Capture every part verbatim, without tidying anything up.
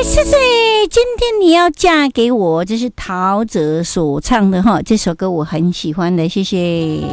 谢谢。今天你要嫁给我，这是陶喆所唱的哈，这首歌我很喜欢的，谢谢。你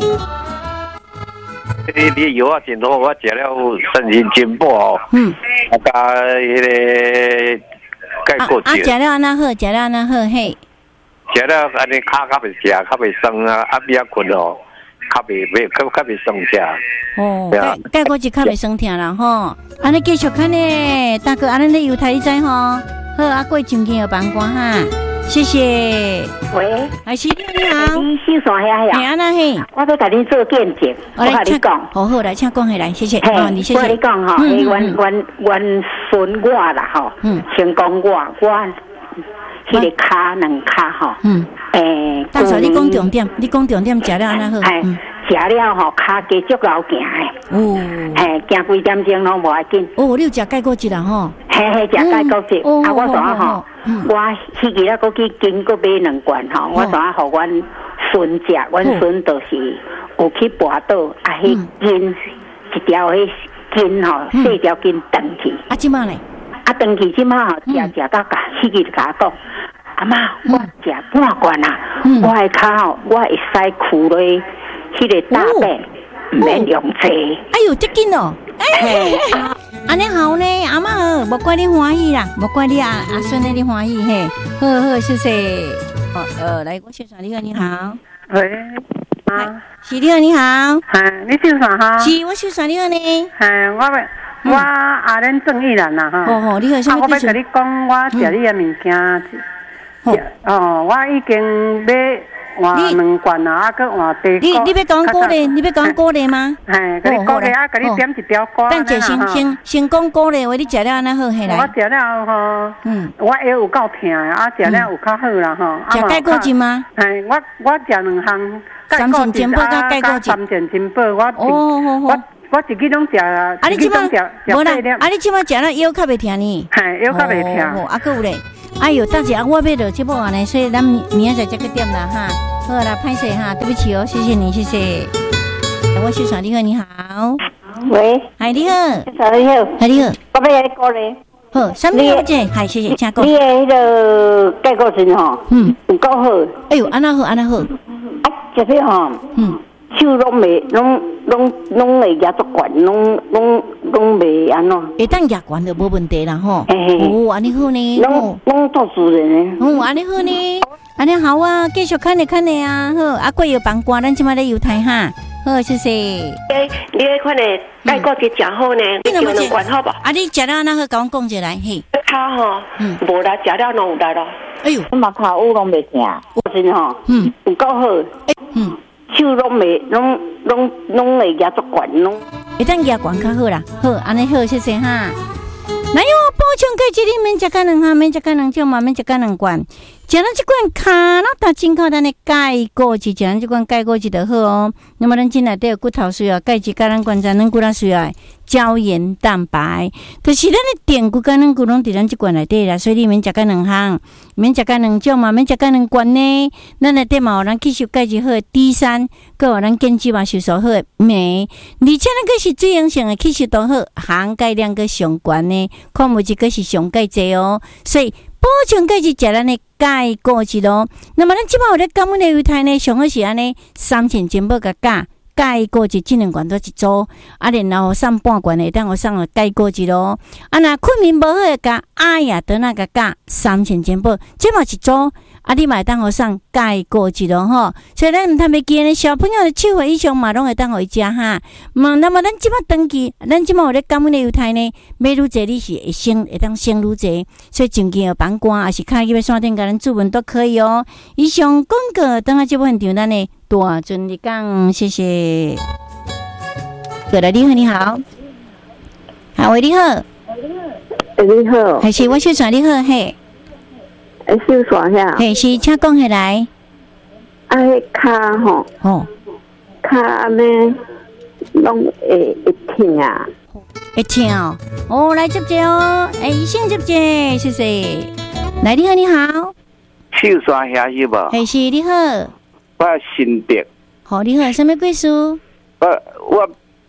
你药啊，真好，我食了身体进步哦。嗯。啊，加迄个钙骨质。啊， 食了安那好，食了安那好嘿。 食了安尼骹较袂痛，较袂酸啊，暗夜困哦，较袂袂较较袂酸痛。 哦，钙钙骨质较袂酸痛啦吼。安尼继续看呢，大哥，安尼你有台在吼。好，啊，过真紧要帮关哈。谢谢。 喂， 海西你好， 你秀山遐呀？ 嘿，安那嘿， 我要甲你做见证，我甲你讲。 好好来，请讲下来，谢谢。 哦， 你谢谢。 我你讲吼，诶，阮阮阮孙我啦吼，先讲我我，迄个骹两骹吼，嗯，诶， 大嫂，你讲重点，你讲重点，食了安那好。 哎，食了吼，骹加足够行诶。哦。哎，行几点钟拢无要紧。 哦，你有食钙骨质啦吼？ 嘿嘿，食钙骨质。啊，我昨下吼。我迄日啊，佫去经过买两罐吼，我昨下互阮孙食，阮孙就是有去跋倒，啊，迄筋一条迄筋吼，细条筋断去。 啊，即摆咧？ 啊，断去即摆吼，食食到甲，迄日就甲我讲，阿妈，我食半罐啊，我的骹吼，我会使跍咧迄个大便，唔免用车。 哎呦，这紧哦！哎。安尼好呢，阿妈好，无怪你欢喜啦，无怪你阿阿孙的你欢喜嘿，好好谢谢。哦呃，来，我秀传你好，你好。 喂，啊， 是你好，你好。 嗨，你秀传哈？ 是，我秀传你好呢。 嗨，我我阿恁郑义兰啦哈。 哦吼，你好，什么我要跟你讲，我食你的物件，哦，我已经买。换两罐啊，啊，搁换地瓜。 你你要讲鼓励，你要讲鼓励吗？ 嘿，给你鼓励啊，给你点一条瓜。 等者先先先讲鼓励，话你食了安那好下来。 我食了吼，嗯，我腰有够痛的，啊，食了有较好啦吼。 食钙骨质吗？ 嘿，我我食两项三全金宝加钙骨质。 三全金宝，我哦好好。我一支拢食啊， 啊你即摆无啦，啊你即摆食了腰较袂痛呢？ 嘿，腰较袂痛。 啊，搁有咧。哎呦，大姐，我要落节目啊呢，所以咱明明仔载再去点啦哈。好啦，拍摄哈，对不起哦，谢谢你，谢谢。我秀传你好，你好。 喂， 嗨，你好。 秀传你好， 嗨，你好。 我要来讲咧。 好，什么物件？嗨，谢谢，请讲。 你的迄个钙骨质吼，嗯，有够好。 哎呦，安那好，安那好。 啊，食了吼，嗯。手拢袂，拢拢拢会压足管，拢拢拢袂安怎？ 会当压管就无问题啦吼。哦，安尼好呢。 拢拢做主人呢。哦，安尼好呢，安尼好啊，继续看咧看咧啊，好，啊，过药帮瓜，咱即摆咧油台哈，好，谢谢。 诶，你迄款诶钙骨质诚好呢，你食两罐好无？ 啊，你食了安那好，甲我讲一来嘿。 骹吼，嗯，无啦，食了拢有力咯。 哎呦， 我嘛骹有拢袂痛，我真吼，嗯，有够好，嗯。手拢袂，拢拢拢会压足管，拢会当压管较好啦。好，安尼好，谢谢哈。来哟，补充钙质，你免食干两项，免食干两种嘛，免食干两罐。食咱这罐卡那大真靠咱的钙骨质，食咱这罐钙骨质就好哦。那么咱进来都有骨头需要钙质，甲咱关节咱骨头需要胶原蛋白，就是咱的电骨甲咱骨拢伫咱这罐内底啦。所以你免食干两项，免食干两种嘛，免食干两罐呢。咱内底嘛有咱吸收钙质好的 D 三，佮有咱根基嘛吸收好的镁，而且咱佮是水溶性的吸收都好，含钙量佮上悬呢，矿物质佮是上钙济哦，所以。补充钙质，食咱的钙骨质咯。那么咱即摆有咧感恩的油台呢，上好是安尼三千金宝甲钙钙骨质这两罐都一组，啊，然后送半罐的，等我送了钙骨质咯。啊，那困眠无好的甲阿雅德那个钙三千金宝，这嘛一组。啊，你嘛会当互送钙骨质咯吼，所以咱毋通袂记咧，小朋友的七岁以上嘛，拢会当互伊食哈。嗯，那么咱即摆登记，咱即摆有咧感恩的油台呢，买愈济你是会省，会当省愈济，所以真紧要帮关，还是开去要线顶甲咱注文都可以哦。以上广告，等下即部分场咱的大尊你讲，谢谢。过来，你好，你好，好喂，你好， 你好， 还是我小传你好，嘿。 会收煞遐？ 嘿，是，请讲下来。 啊，迄骹吼，哦，骹安尼拢会会痛啊， 会痛哦。哦，来接接哦，哎，医生接接，谢谢。来，你好，你好。 秀山遐是无？ 嘿，是，你好。 我新德。 好，你好，什么贵事？ 我我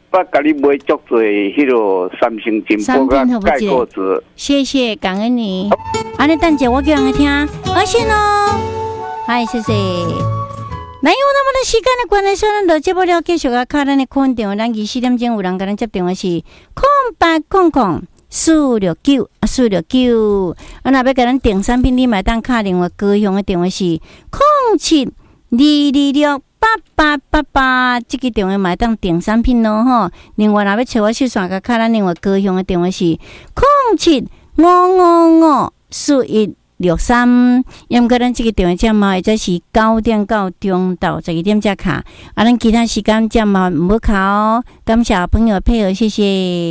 我甲你买足多迄个三星金箔甲钙果子。 谢谢，感恩你。安尼等者我叫人听，而且呢，嗨，谢谢。来，有那么的时间的关系，咱就接不了继续啊，卡咱的空场，咱二四点钟有人跟咱接电话是空八空空四六九啊四六九，啊那要给咱订产品，你买当卡电话高雄的电话是空七二二六八八八八，这个电话买当订产品咯吼。另外，若要找我秀山个卡咱另外高雄的电话是空七五五五四一。六三，要么个咱这个电话占嘛，或者是九点到中到十二点才卡，啊，咱其他时间占嘛唔好卡哦。感谢朋友配合，谢谢。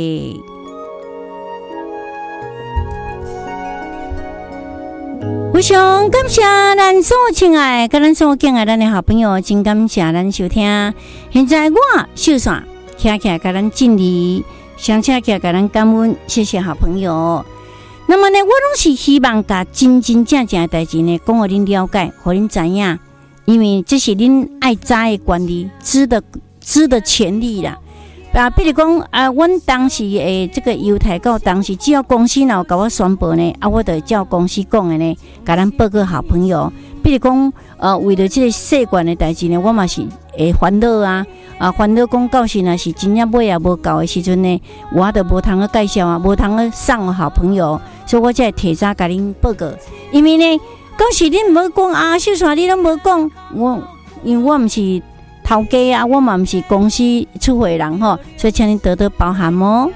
非常感谢咱所亲爱，跟咱所敬爱咱的好朋友，真感谢咱收听。现在我秀山徛起来，跟咱敬礼，想起来跟咱感恩，谢谢好朋友。那么呢，我拢是希望把真真正正的代志呢，讲互恁了解，互恁知影，因为这是恁爱知的管理，知的知的权利啦。啊，比如讲啊，阮当时诶，这个犹太教当时只要公司若有甲我宣布呢，啊，我就照公司讲的呢，甲咱报告好朋友。比如讲，呃，为了这个习惯的代志呢，我嘛是会烦恼啊。啊，烦恼讲到时若是真正买也无够的时阵呢，我就无通去介绍啊，无通去送好朋友，所以我才会提早甲恁报告。因为呢，到时恁无讲啊，秀山你拢无讲，我因为我毋是头家啊，我嘛毋是公司出货人吼，所以请恁多多包涵哦。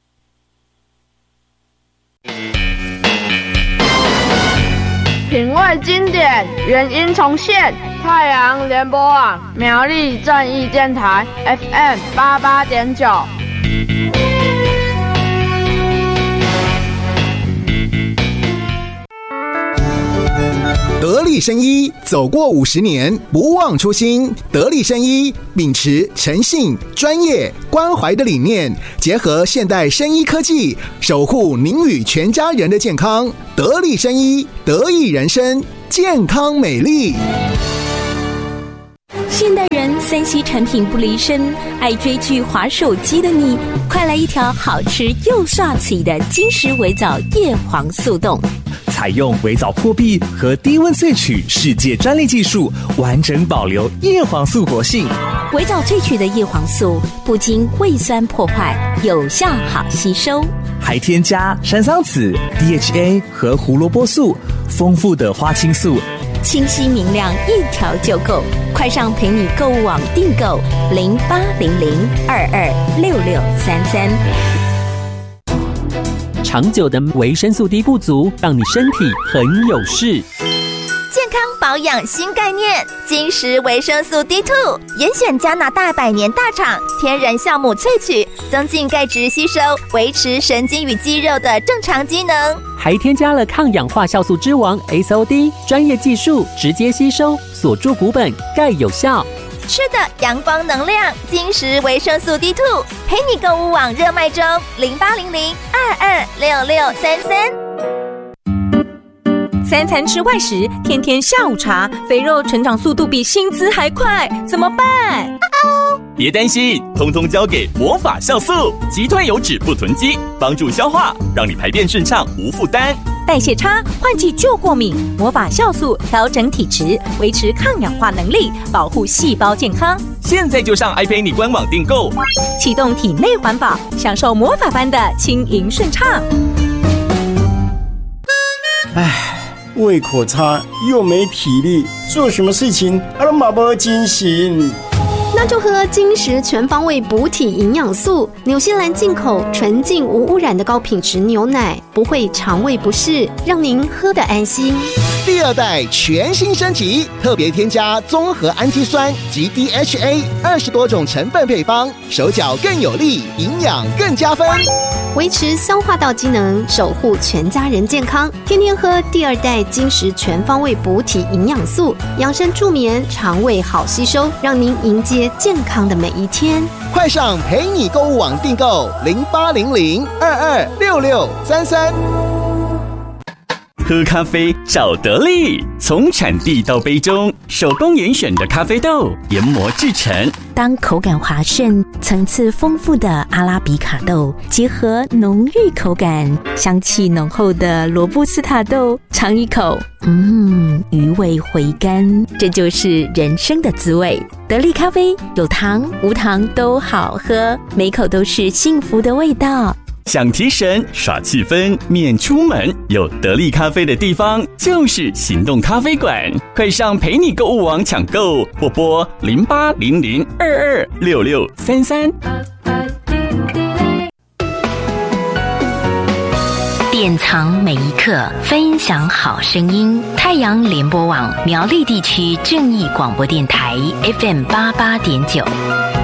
品味经典，原音重现。太阳联播网苗栗正义电台 F M 八八点九。 得力生医走过五十年，不忘初心。得力生医秉持诚信、专业、关怀的理念，结合现代生医科技，守护您与全家人的健康。得力生医，得益人生，健康美丽。 现代人三 C 产品不离身，爱追剧、滑手机的你，快来一条好吃又帅气的金石微藻叶黄素冻。 采用微藻破壁和低温萃取世界专利技术，完整保留叶黄素活性。 微藻萃取的叶黄素不经胃酸破坏，有效好吸收， 还添加山桑子、D H A 和胡萝卜素，丰富的花青素， 清晰明亮，一条就够。快上陪你购物网订购零八零零二二六六三三。 长久的维生素 D 不足，让你身体很有事。 健康保养新概念，金石维生素 D 二 严选加拿大百年大厂天然酵母萃取，增进钙质吸收，维持神经与肌肉的正常机能， 还添加了抗氧化酵素之王 S O D 专业技术，直接吸收，锁住骨本，钙有效。 吃的阳光能量，金石维生素 D 二 陪你购物网热卖中，零八零零二二六六三三。 三餐吃外食，天天下午茶，肥肉成长速度比薪资还快，怎么办？ 别担心，通通交给魔法酵素，击退油脂不囤积，帮助消化，让你排便顺畅无负担。 代谢差，换季就过敏，魔法酵素调整体质，维持抗氧化能力，保护细胞健康。 现在就上 iPay 官网订购， 启动体内环保，享受魔法般的轻盈顺畅。 唉，胃口差又没体力，做什么事情都马不精神。 那就喝金石全方位补体营养素，纽西兰进口纯净无污染的高品质牛奶，不会肠胃不适，让您喝得安心。 第二代全新升级，特别添加综合氨基酸及 D H A 二十多种成分配方，手脚更有力，营养更加分， 维持消化道机能，守护全家人健康。天天喝第二代金石全方位补体营养素，养生助眠，肠胃好吸收，让您迎接健康的每一天。 快上陪你购物网订购零八零零二二六六三三。 喝咖啡找得力。从产地到杯中，手工严选的咖啡豆研磨制成。 当口感滑顺、层次丰富的阿拉比卡豆结合浓郁口感、香气浓厚的罗布斯塔豆，尝一口，嗯，余味回甘，这就是人生的滋味。得力咖啡有糖无糖都好喝，每口都是幸福的味道。 想提神耍气氛免出门，有得力咖啡的地方就是行动咖啡馆。快上陪你购物网抢购，或拨零八零零二二六六三三。 典藏每一刻，分享好声音。太阳联播网苗栗地区正义广播电台 F M 八八点九。